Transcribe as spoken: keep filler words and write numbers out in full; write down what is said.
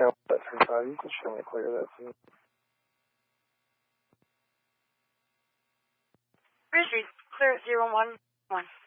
Channel that three five, you can show me clear that scene. Grizzly, clear at zero one one.